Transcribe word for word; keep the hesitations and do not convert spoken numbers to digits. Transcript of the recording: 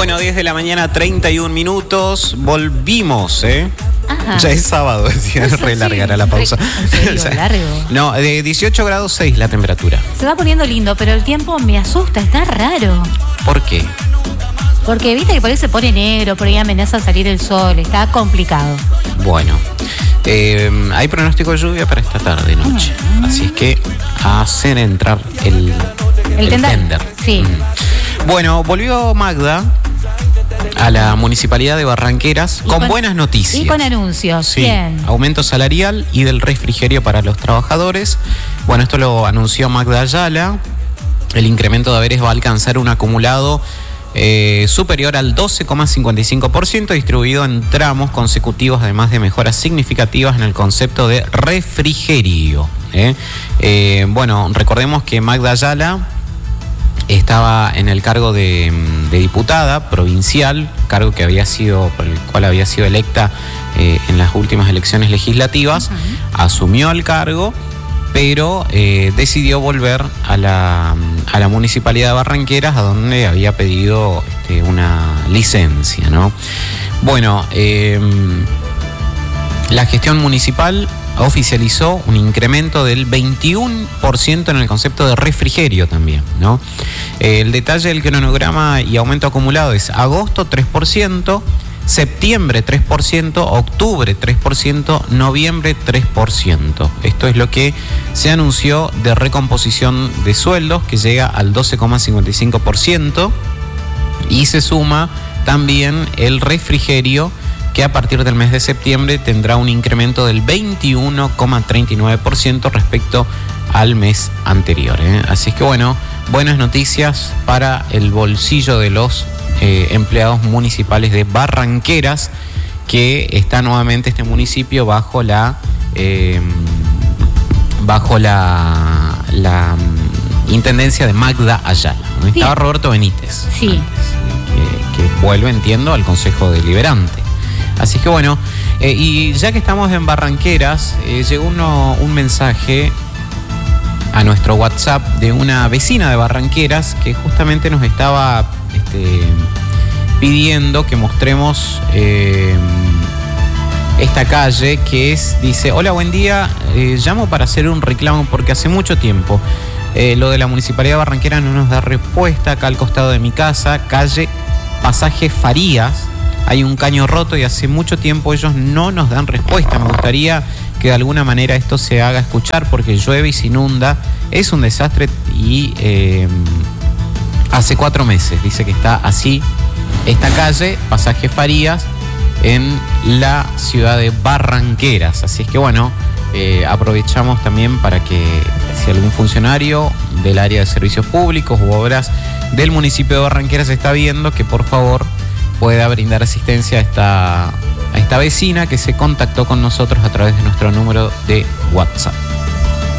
Bueno, diez de la mañana, treinta y un minutos. Volvimos, ¿eh? Ajá. Ya es sábado, decía, Eso re sí, larga era la pausa. ¿En serio? O sea, Largo. No, de dieciocho grados seis la temperatura. Se va poniendo lindo, pero el tiempo me asusta, está raro. ¿Por qué? Porque viste que por ahí se pone negro, por ahí amenaza a salir el sol, está complicado. Bueno, eh, hay pronóstico de lluvia para esta tarde y noche. Mm. Así es que a hacer entrar el, El, el tender. tender. Sí. Mm. Bueno, volvió Magda a la Municipalidad de Barranqueras con, con buenas noticias. Y con anuncios, sí, bien. Aumento salarial y del refrigerio para los trabajadores. Bueno, esto lo anunció Magda Ayala. El incremento de haberes va a alcanzar un acumulado eh, superior al doce coma cincuenta y cinco por ciento, distribuido en tramos consecutivos, además de mejoras significativas en el concepto de refrigerio. ¿eh? Eh, bueno, recordemos que Magda Ayala estaba en el cargo de, de diputada provincial, cargo que había sido, por el cual había sido electa eh, en las últimas elecciones legislativas. Uh-huh. Asumió el cargo, pero eh, decidió volver a la, a la Municipalidad de Barranqueras, a donde había pedido este, una licencia, ¿no? Bueno, eh, la gestión municipal oficializó un incremento del veintiuno por ciento en el concepto de refrigerio también, ¿no? Eh, el detalle del cronograma y aumento acumulado es agosto tres por ciento, septiembre tres por ciento, octubre tres por ciento, noviembre tres por ciento. Esto es lo que se anunció de recomposición de sueldos, que llega al doce coma cincuenta y cinco por ciento, y se suma también el refrigerio, que a partir del mes de septiembre tendrá un incremento del veintiuno coma treinta y nueve por ciento respecto al mes anterior, ¿eh? Así es que bueno, buenas noticias para el bolsillo de los eh, empleados municipales de Barranqueras, que está nuevamente este municipio bajo la eh, bajo la, la intendencia de Magda Ayala. ¿no? Estaba Roberto Benítez. Sí. Antes, que, que vuelve, entiendo, al Consejo Deliberante. Así que bueno, eh, y ya que estamos en Barranqueras, eh, llegó uno, un mensaje a nuestro WhatsApp de una vecina de Barranqueras que justamente nos estaba este, pidiendo que mostremos eh, esta calle, que es, dice: hola, buen día, eh, llamo para hacer un reclamo porque hace mucho tiempo eh, lo de la Municipalidad de Barranqueras no nos da respuesta. Acá al costado de mi casa, calle Pasaje Farías, hay un caño roto y hace mucho tiempo ellos no nos dan respuesta. Me gustaría que de alguna manera esto se haga escuchar porque llueve y se inunda. Es un desastre y eh, hace cuatro meses dice que está así esta calle, Pasaje Farías, en la ciudad de Barranqueras. Así es que bueno, eh, aprovechamos también para que si algún funcionario del área de servicios públicos u obras del municipio de Barranqueras está viendo, que por favor pueda brindar asistencia a esta, a esta vecina que se contactó con nosotros a través de nuestro número de WhatsApp.